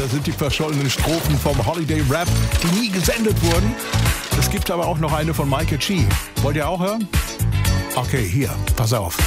Das sind die verschollenen Strophen vom Holiday Rap, die nie gesendet wurden. Es gibt aber auch noch eine von Michael G. Wollt ihr auch hören? Okay, hier, pass auf.